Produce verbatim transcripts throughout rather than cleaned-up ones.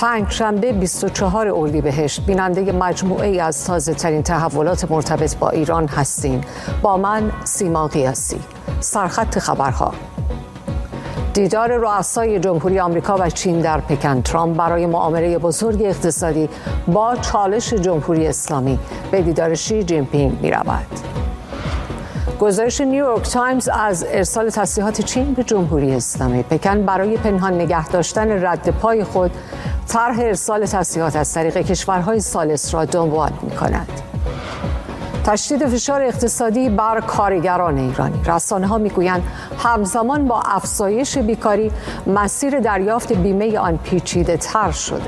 پنجشنبه بیست و چهارم اردیبهشت بیننده مجموعه ای از تازه‌ترین تحولات مرتبط با ایران هستیم. با من سیما قیاسی. سرخط خبرها: دیدار رؤسای جمهوری آمریکا و چین در پکن. ترامپ برای مؤامره بزرگ اقتصادی با چالش جمهوری اسلامی به دیدار شی جین پینگ می رود. گزارش نیویورک تایمز از ارسال تسلیحات چین به جمهوری اسلامی. پکن برای پنهان نگه داشتن رد پای خود طرح ارسال تسلیحات از طریق کشورهای ثالث را دنبال می کند. تشدید فشار اقتصادی بر کارگران ایرانی. رسانه‌ها می‌گویند همزمان با افزایش بیکاری مسیر دریافت بیمه آن پیچیده‌تر شده.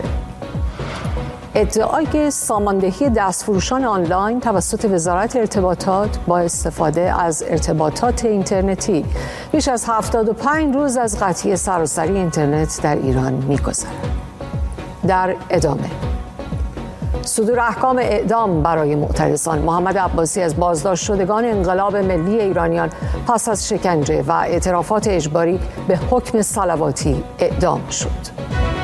ادعای ساماندهی دستفروشان آنلاین توسط وزارت ارتباطات با استفاده از ارتباطات اینترنتی بیش از هفتاد و پنج روز از قطعی سراسری اینترنت در ایران می‌گذرد. در ادامه صدور احکام اعدام برای معترضان. محمد عباسی از بازداشت شدگان انقلاب ملی ایرانیان پس از شکنجه و اعترافات اجباری به حکم صلواتی اعدام شد.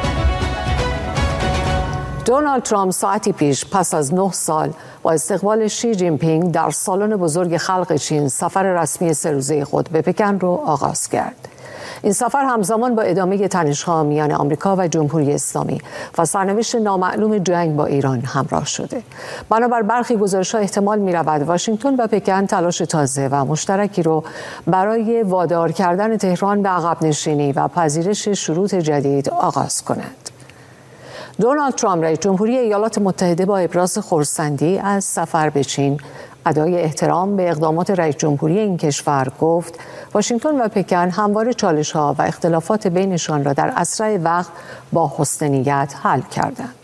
دونالد ترامپ ساعتی پیش پس از نه سال با استقبال شی جین پینگ در سالن بزرگ خلق چین سفر رسمی سه روزه خود به پکن را آغاز کرد. این سفر همزمان با ادامه تنش‌ها میان آمریکا و جمهوری اسلامی و سرنوشت نامعلوم جنگ با ایران همراه شده. بنابر برخی گزارش‌ها احتمال می‌رود واشنگتن و پکن تلاش تازه و مشترکی رو برای وادار کردن تهران به عقب نشینی و پذیرش شروط جدید آغاز کنند. دونالد ترامپ رئیس جمهوری ایالات متحده با ابراز خرسندی از سفر به چین ادای احترام به اقدامات رئیس جمهوری این کشور گفت واشنگتن و پکن همواره چالش‌ها و اختلافات بینشان را در اسرع وقت با حسن نیت حل کردند.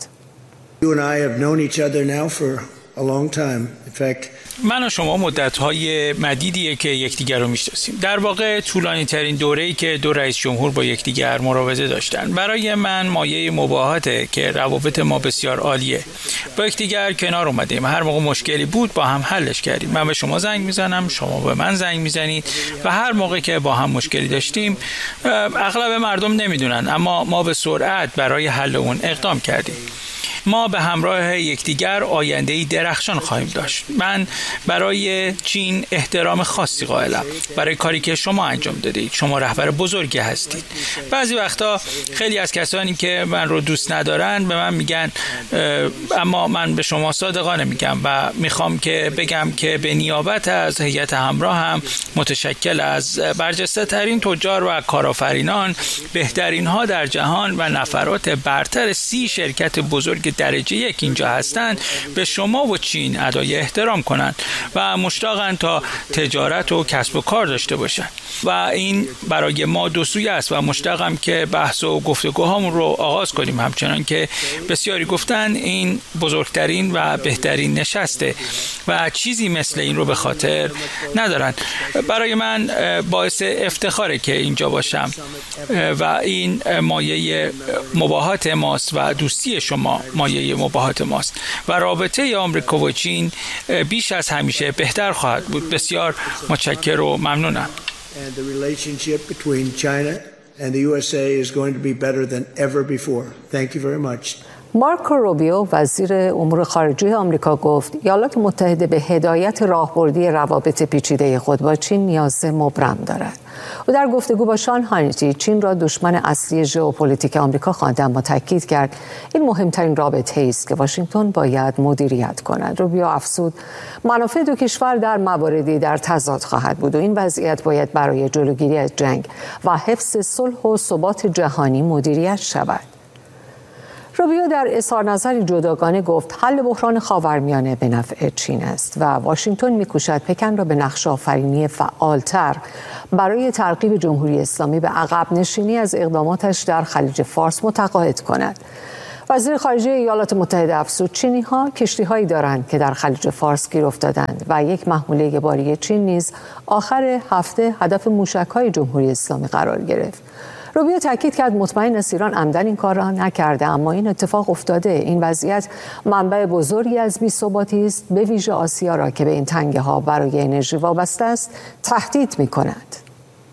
من و شما مدت‌های مدیدیه که یکدیگر رو میشناسیم. در واقع طولانی ترین دوره‌ای که دو رئیس جمهور با یکدیگر مراوده داشتن. برای من مایه مباهاته که روابط ما بسیار عالیه. با یکدیگر کنار اومدیم. هر موقع مشکلی بود با هم حلش کردیم. من به شما زنگ میزنم، شما به من زنگ میزنید و هر موقع که با هم مشکلی داشتیم، اغلب مردم نمیدونن اما ما به سرعت برای حل اون اقدام کردیم. ما به همراه یکدیگر آینده‌ای درخشان خواهیم داشت. من برای چین احترام خاصی قائلم برای کاری که شما انجام دادید. شما رهبر بزرگی هستید. بعضی وقتا خیلی از کسانی که من رو دوست ندارن به من میگن، اما من به شما صادقانه میگم و میخوام که بگم که به نیابت از هیئت همراه هم متشکل از برجسته ترین تجار و کارآفرینان، بهترین ها در جهان و نفرات برتر سی شرکت بزرگ درجه یک اینجا هستند، به شما و چین ادای احترام کنند و مشتاقن تا تجارت و کسب و کار داشته باشند و این برای ما دو سویه است و مشتاقم که بحث و گفتگوهامون رو آغاز کنیم. همچنان که بسیاری گفتن این بزرگترین و بهترین نشسته و چیزی مثل این رو به خاطر ندارن. برای من باعث افتخاره که اینجا باشم و این مایه مباهات ماست و دوستی شما مایه مباهات ماست و رابطه آمریکا و چین بیش از همیشه بهتر خواهد بود. بسیار متشکرم و ممنونم. مارکو روبیو وزیر امور خارجه آمریکا گفت ایالات متحده به هدایت راهبردی روابط پیچیده خود با چین نیاز مبرم دارد. او در گفتگو با شان هانیتی چین را دشمن اصلی ژئوپلیتیک آمریکا خواند، اما تاکید کرد این مهمترین رابطه‌ای است که واشنگتن باید مدیریت کند. روبیو افزود منافع دو کشور در مواردی در تضاد خواهد بود و این وضعیت باید برای جلوگیری از جنگ و حفظ صلح و ثبات جهانی مدیریت شود. روبیو در اظهار نظری جداگانه گفت حل بحران خاورمیانه به نفع چین است و واشنگتن می‌کوشد پکن را به نقش آفرینی فعالتر برای ترغیب جمهوری اسلامی به عقب نشینی از اقداماتش در خلیج فارس متقاعد کند. وزیر خارجه ایالات متحده افزود چینی‌ها کشتی‌هایی دارند که در خلیج فارس گیر افتادند و یک محموله باری چین نیز آخر هفته هدف موشک‌های جمهوری اسلامی قرار گرفت. روبیو تاکید کرد مطمئن است ایران عمدن این کار را نکرده، اما این اتفاق افتاده. این وضعیت منبع بزرگی از بی‌ثباتی است، به ویژه آسیا را که به این تنگه‌ها برای انرژی وابسته است تهدید می‌کند.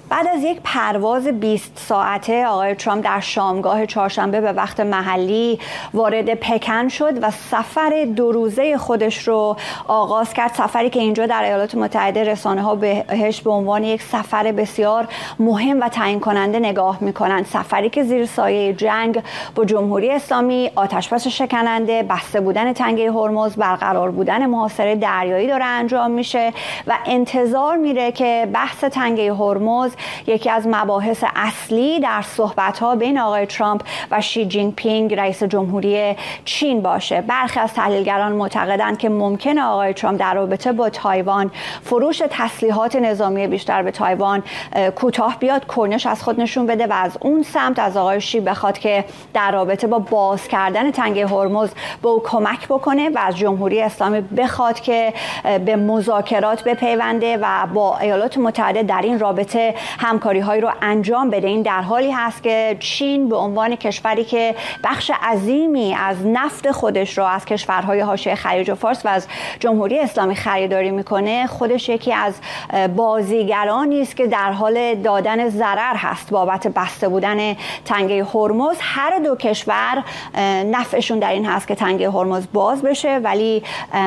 بعد از یک پرواز بیست ساعته آقای ترامپ در شامگاه چهارشنبه به وقت محلی وارد پکن شد و سفر دو روزه خودش رو آغاز کرد. سفری که اینجا در ایالات متحده رسانه‌ها بهش به عنوان یک سفر بسیار مهم و تعیین کننده نگاه می‌کنند. سفری که زیر سایه جنگ با جمهوری اسلامی، آتش‌بس شکننده، بسته بودن تنگه هرمز، برقرار بودن محاصره دریایی داره انجام میشه و انتظار میره که بحث تنگه هرمز یکی از مباحث اصلی در صحبت‌ها بین آقای ترامپ و شی جین پینگ رئیس جمهوری چین باشه. برخی از تحلیلگران معتقدند که ممکنه آقای ترامپ در رابطه با تایوان فروش تسلیحات نظامی بیشتر به تایوان کوتاه بیاد، کنش از خود نشون بده و از اون سمت از آقای شی بخواد که در رابطه با باز کردن تنگه هرمز به او کمک بکنه و از جمهوری اسلامی بخواد که به مذاکرات بپیونده و با ایالات متحده در این رابطه همکاری هایی رو انجام بده. این در حالی هست که چین به عنوان کشوری که بخش عظیمی از نفت خودش رو از کشورهای حاشیه خلیج فارس و از جمهوری اسلامی خریداری میکنه، خودش یکی از بازیگرانی است که در حال دادن ضرر هست بابت بسته بودن تنگه هرمز. هر دو کشور نفعشون در این هست که تنگه هرمز باز بشه، ولی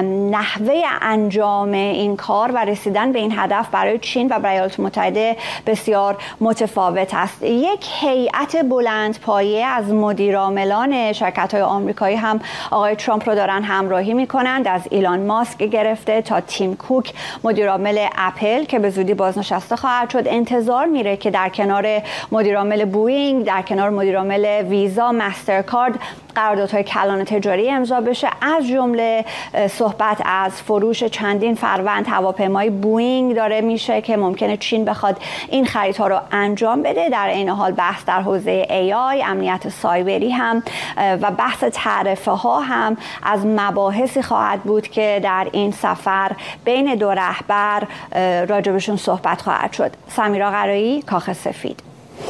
نحوه انجام این کار و رسیدن به این هدف برای چین و برای ایالات متحده بسیار متفاوت است. یک هیئت بلندپایه از مدیرعاملان شرکت‌های آمریکایی هم آقای ترامپ رو دارن همراهی می‌کنند، از ایلان ماسک گرفته تا تیم کوک مدیرعامل اپل که به زودی بازنشسته خواهد شد. انتظار میره که در کنار مدیرعامل بوئینگ، در کنار مدیرعامل ویزا، مسترکارد قراردادهای کلان تجاری امضا بشه، از جمله صحبت از فروش چندین فروند هواپیمای بوئینگ داره میشه که ممکنه چین بخواد این خریدها رو انجام بده. در این حال بحث در حوزه ای آی، امنیت سایبری هم و بحث تعرفه ها هم از مباحثی خواهد بود که در این سفر بین دو رهبر راجبشون صحبت خواهد شد. سمیرا قرایی، کاخ سفید.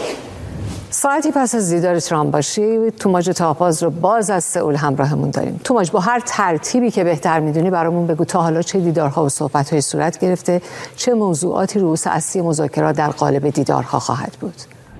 ساعتی پس از دیدار ترامپ باشی، توماج تاپاز رو باز از سئول همراهمون داریم. توماج، با هر ترتیبی که بهتر میدونی برامون بگو تا حالا چه دیدارها و صحبت‌های صورت گرفته، چه موضوعاتی رؤوس اصلی مذاکرات در قالب دیدارها خواهد بود؟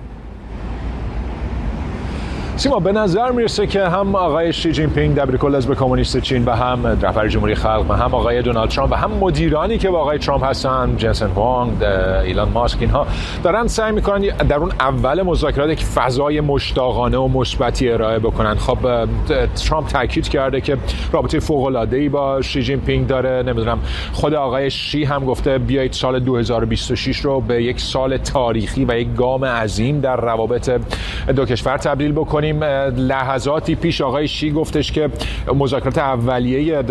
سیما، به نظر میرسه که هم آقای شی جین پینگ دبیرکل حزب کمونیست چین و هم رهبر جمهوری خلق و هم آقای دونالد ترامپ و هم مدیرانی که با آقای ترامپ هستن، جنسن هوانگ، ایلان ماسک، اینها دارن سعی میکنن در اون اول مذاکرات یک فضای مشتاقانه و مثبتی ارائه بکنن. خب ترامپ تاکید کرده که رابطه فوق العاده ای با شی جین پینگ داره. نمیدونم، خود آقای شی هم گفته بیایید سال دو هزار و بیست و شش رو به یک سال تاریخی و یک گام عظیم در روابط دو کشور تبدیل بکنیم. لحظاتی پیش آقای شی گفتش که مذاکرات اولیه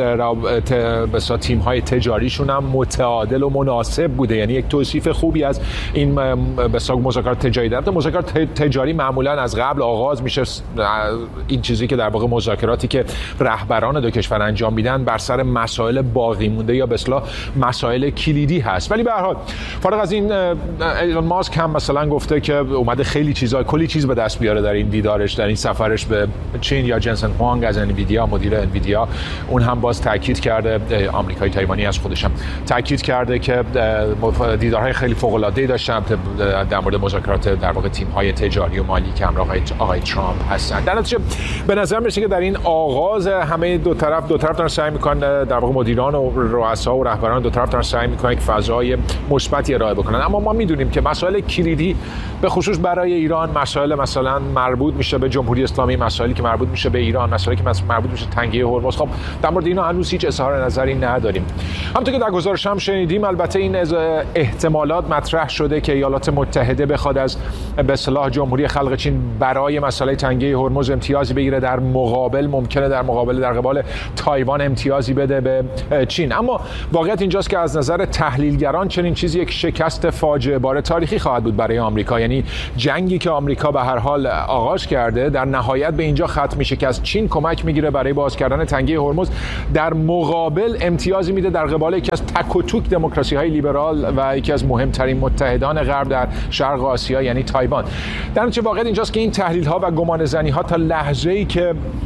بسا تیم‌های تجاریشون هم متعادل و مناسب بوده. یعنی یک توصیف خوبی از این بسا مذاکرات تجاری داره. مذاکرات تجاری معمولا از قبل آغاز میشه، این چیزی که در واقع مذاکراتی که رهبران دو کشور انجام میدن بر سر مسائل باقی مونده یا به اصطلاح مسائل کلیدی هست. ولی به هر حال فارغ از این، ایلان ماسک هم مثلا گفته که اومده خیلی چیزا کلی چیز به دست بیاره در این دیدارش، در این سفرش به چین. یا جنسن هوانگ از انویدیا، مدیر انویدیا، اون هم باز تاکید کرده، آمریکایی تایوانی از خودشم تاکید کرده که دیدارهای خیلی فوق العاده داشتن در مورد مذاکرات در واقع تیم‌های تجاری و مالی که همراه آقای ترامپ هستن. در نتیجه به نظر میرسه که در این آغاز همه دو طرف دو طرف دارن سعی میکنن، در واقع مدیران و رؤسا و رهبران دو طرف دارن سعی میکنن یک فضای مثبتی ارائه بکنن. اما ما میدونیم که مسائل کلیدی به خصوص برای ایران، مسائل مثلا مربوط میشه به جمهوری اسلامی، مسائلی که مربوط میشه به ایران، مسائلی که مربوط میشه تنگه هرمز، خب در مورد اینا هنوز هیچ اظهار نظری نداریم. همونطور که در گزارش هم شنیدیم، البته این احتمالات مطرح شده که ایالات متحده بخواد از به اصطلاح جمهوری خلق چین برای مسئله تنگه هرمز امتیازی بگیره، در مقابل ممکنه در مقابل در قبال تایوان امتیازی بده به چین. اما واقعیت اینجاست که از نظر تحلیلگران چنین چیزی یک شکست فاجعه بار تاریخی خواهد بود برای آمریکا. یعنی جنگی که آمریکا به هر حال آغاز کرده در نهایت به اینجا ختم میشه که از چین کمک میگیره برای باز کردن تنگه هرمز، در مقابل امتیازی میده در قبال یکی از تک و توک دموکراسی‌های لیبرال و یکی از مهمترین متحدان غرب در شرق آسیا، یعنی تایوان. در نتیجه واقعیت اینجاست که این تحلیل‌ها و گمانه‌زنی‌ها تا لحظه‌ای که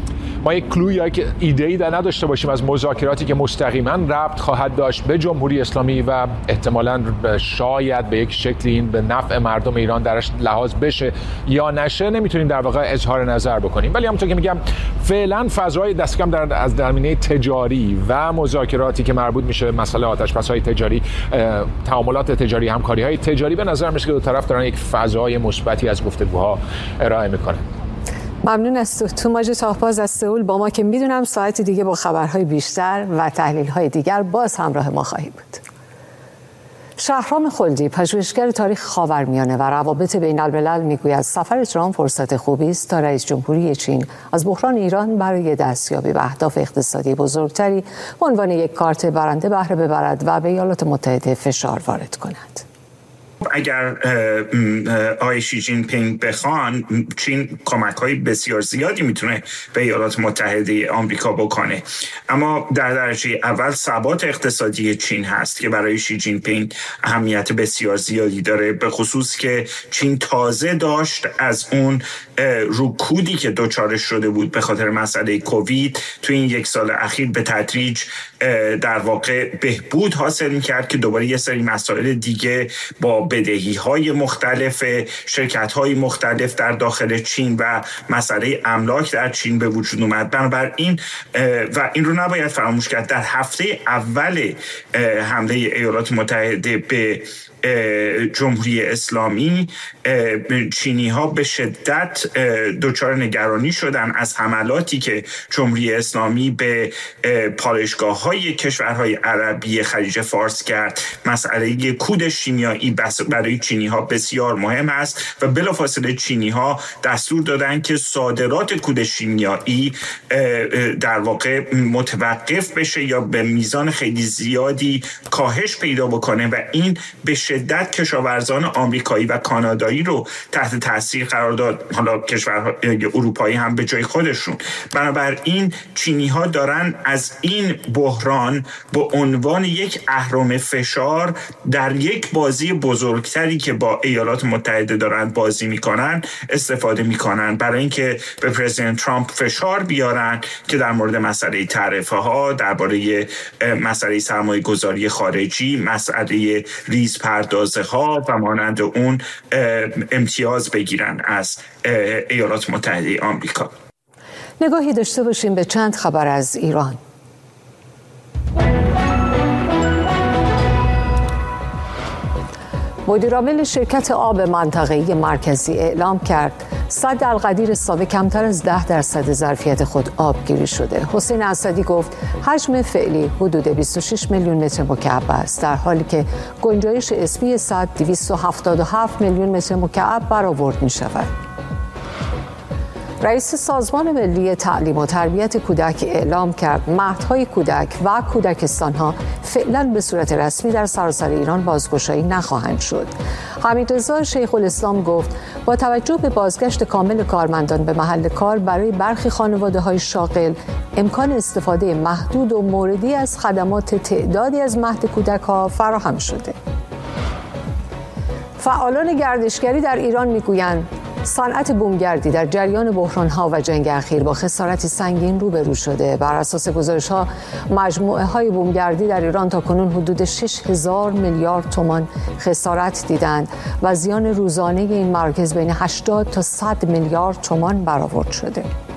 ما یک کلوی یا یک ایده‌ای در نداشته باشیم از مذاکراتی که مستقیما ربط خواهد داشت به جمهوری اسلامی و احتمالاً شاید به یک شکلی این به نفع مردم ایران درش لحاظ بشه یا نشه، نمیتونیم در واقع اظهار نظر بکنیم. ولی همونطور که میگم فعلا فضای دست کم در از زمینه تجاری و مذاکراتی که مربوط میشه مسئله آتش‌بس‌های تجاری، تعاملات تجاری، همکاری‌های تجاری، به نظر میاد که دو طرف دارن یک فضای مثبتی از گفتگوها ارائه میکنن. ممنون از تو توماج تاهباز از سئول با ما که میدونم ساعت دیگه با خبرهای بیشتر و تحلیل‌های دیگر باز همراه ما خواهی بود. شهرام خلدی، پژوهشگر تاریخ خاورمیانه و روابط بین الملل، میگوید سفر ترامپ فرصت خوبی است تا رئیس جمهوری چین از بحران ایران برای دستیابی به اهداف اقتصادی بزرگتری به عنوان یک کارت برنده بهره ببرد و به ایالات متحده فشار وارد کند. اگر آقای شی جین پینگ بخوان، چین کمک‌های بسیار زیادی میتونه به ایالات متحده آمریکا بکنه، اما در درجه اول ثبات اقتصادی چین هست که برای شی جین پینگ اهمیت بسیار زیادی داره، به خصوص که چین تازه داشت از اون رکودی که دوچارش شده بود به خاطر مسئله کووید تو این یک سال اخیر به تدریج در واقع بهبود حاصل می‌کرد که دوباره یه سری مسائل دیگه با بدهی‌های مختلف شرکت‌های مختلف در داخل چین و مسئله املاک در چین به وجود اومد. بنابراین و این رو نباید فراموش کرد، در هفته اول حمله ایالات متحده به جمهوری اسلامی چینی ها به شدت دچار نگرانی شدن از حملاتی که جمهوری اسلامی به پالایشگاه های کشورهای عربی خلیج فارس کرد. مسئله کود شیمیایی برای چینی ها بسیار مهم است و بلافاصله چینی ها دستور دادن که صادرات کود شیمیایی در واقع متوقف بشه یا به میزان خیلی زیادی کاهش پیدا بکنه و این به شدت کشاورزان آمریکایی و کانادایی رو تحت تاثیر قرار داد، حالا کشورهای اروپایی هم به جای خودشون. بنابراین چینی ها دارن از این بحران به عنوان یک اهرم فشار در یک بازی بزرگتری که با ایالات متحده دارن بازی میکنن استفاده میکنن برای اینکه به پرزیدنت ترامپ فشار بیارن که در مورد مسئله تعرفه ها، درباره مسئله سرمایه گذاری خارجی، مسئله ریز پردازه ها و مانند اون امتیاز بگیرن از ایالات متحده آمریکا. نگاهی داشته باشیم به چند خبر از ایران. مدیرعامل شرکت آب منطقه‌ای مرکزی اعلام کرد سد القدیر ساوه کمتر از ده درصد ظرفیت خود آبگیری شده. حسین اسدی گفت حجم فعلی حدود بیست و شش میلیون متر مکعب است، در حالی که گنجایش اسمی سد دویست و هفتاد و هفت میلیون متر مکعب برآورد می شود. رئیس سازمان ملی تعلیم و تربیت کودک اعلام کرد مهدهای کودک و کودکستان‌ها فعلا به صورت رسمی در سراسر ایران بازگشایی نخواهند شد. حمیدرضا شیخ الاسلام گفت با توجه به بازگشت کامل کارمندان به محل کار برای برخی خانواده‌های شاغل امکان استفاده محدود و موردی از خدمات تعدادی از مهد کودک‌ها فراهم شده. فعالان گردشگری در ایران میگویند صنعت بومگردی در جریان بحران‌ها و جنگ اخیر با خسارتی سنگین روبرو شده. بر اساس گزارش‌ها مجموعه‌های بومگردی در ایران تاکنون حدود شش هزار میلیارد تومان خسارت دیدند و زیان روزانه این مراکز بین هشتاد تا صد میلیارد تومان برآورد شده.